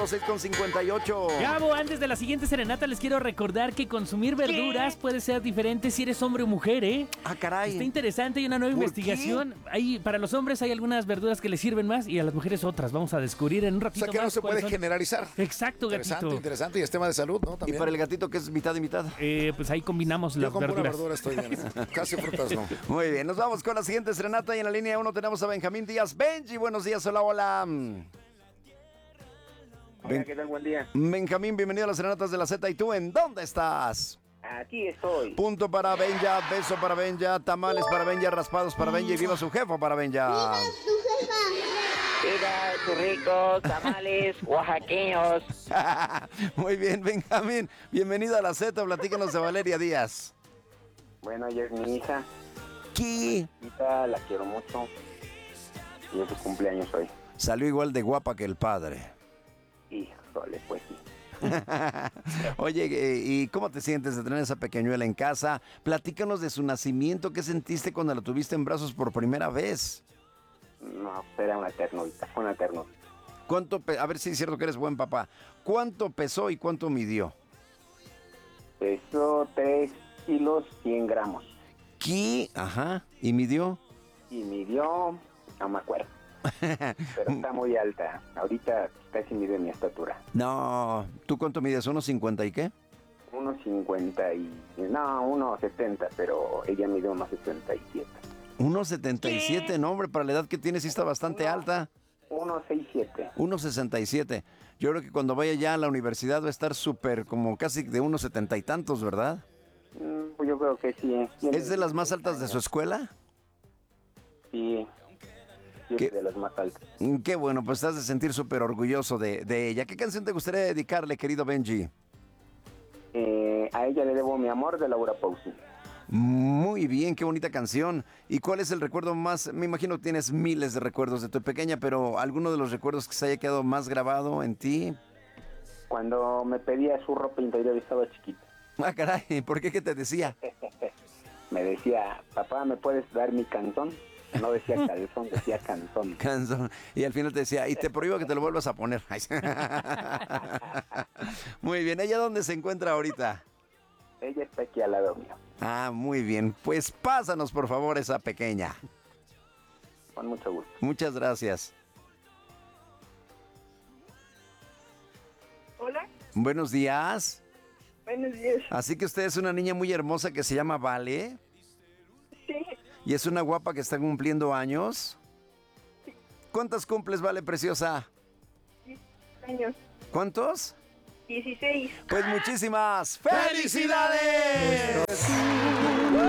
las 6:58. Gabo, antes de la siguiente serenata les quiero recordar que consumir verduras puede ser diferente si eres hombre o mujer, ¿eh? Ah, caray. Está interesante, hay una nueva investigación. Para los hombres hay algunas verduras que les sirven más y a las mujeres otras. Vamos a descubrir en un O ratito sea que no más se puede cuáles son. generalizar. Exacto, gatito. Interesante. Y es tema de salud, ¿no? Y También. para el gatito, que es mitad y mitad. Pues ahí combinamos Yo las con pura verduras. verdura estoy bien. Casi frutas no. Muy bien, nos vamos con la siguiente serenata y en la línea 1 tenemos a Benjamín Díaz. Benji, buenos días, hola, hola. Hola, ¿qué tal? Buen día. Benjamín, bienvenido a las serenatas de la Z. ¿Y tú en dónde estás? Aquí estoy. Punto para Benja, beso para Benja, tamales para Benja, raspados para Benja y viva su jefa para Benja. Mira, churricos, tamales, oaxaqueños. Muy bien, Benjamín, bienvenido a la Z. Platícanos de Valeria Díaz. Bueno, ella es mi hija. ¿Qué? Hija, la quiero mucho. Y es su cumpleaños hoy. Salió igual de guapa que el padre. Híjole, pues sí. Oye, ¿y cómo te sientes de tener esa pequeñuela en casa? Platícanos de su nacimiento. ¿Qué sentiste cuando la tuviste en brazos por primera vez? No, era una ternurita, fue una ternura. A ver si es cierto que eres buen papá. ¿Cuánto pesó y cuánto midió? Pesó 3 kilos 100 gramos. ¿Qué? Ajá. ¿Y midió? Y midió, no me acuerdo. Pero está muy alta. Ahorita casi mide mi estatura. No. ¿Tú cuánto mides? ¿1.50 y qué? 1.50 y... No, 1.70, pero ella mide 1.77. 1.77, no, hombre, para la edad que tienes sí está bastante alta. 1.67. 1.67. Yo creo que cuando vaya ya a la universidad va a estar súper, como casi de 1.70 y tantos, ¿verdad? Pues yo creo que sí. ¿Es de las más altas de su escuela? Sí, sí ¿Qué? es de las más altas. Qué bueno, pues estás de sentir súper orgulloso de ella. ¿Qué canción te gustaría dedicarle, querido Benji? A ella le debo Mi amor, de Laura Pausini. Muy bien, qué bonita canción. ¿Y cuál es el recuerdo más? Me imagino que tienes miles de recuerdos de tu pequeña, pero ¿alguno de los recuerdos que se haya quedado más grabado en ti? Cuando me pedía su ropa interior estaba chiquita. Ah, caray, ¿por qué? ¿Qué te decía? Me decía, papá, ¿me puedes dar mi cantón? No decía calzón, decía cantón. Canción. Y al final te decía, y te prohíbo que te lo vuelvas a poner. Muy bien, ¿ella dónde se encuentra ahorita? Ella está aquí al lado mío. Ah, muy bien. Pues pásanos, por favor, esa pequeña. Con mucho gusto. Muchas gracias. Hola, Buenos días. buenos días. Así que usted es una niña muy hermosa que se llama Vale. Sí, Y es una guapa que está cumpliendo años. ¿Cuántas cumples, Vale, preciosa? 16 años. ¿Cuántos? 16. Pues muchísimas felicidades.